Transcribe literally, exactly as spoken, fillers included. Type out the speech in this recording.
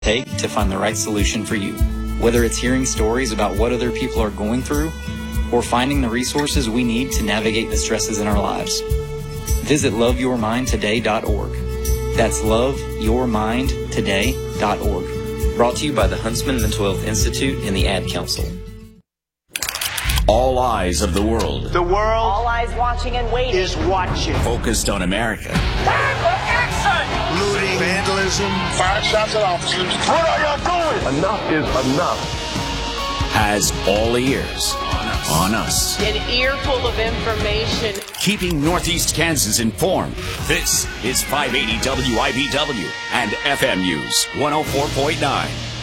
take to find the right solution for you. Whether it's hearing stories about what other people are going through or finding the resources we need to navigate the stresses in our lives. Visit love your mind today dot org. That's love your mind today dot org. Brought to you by the Huntsman Mental Health Institute and the Ad Council. All eyes of the world. The world. All eyes watching and waiting. Is watching. Focused on America. Time for action! Looting, vandalism, firing shots at officers. What are y'all doing? Enough is enough. Has all ears on us. On us. An earful of information. Keeping Northeast Kansas informed. This is five eighty W I B W and F M News one oh four point nine.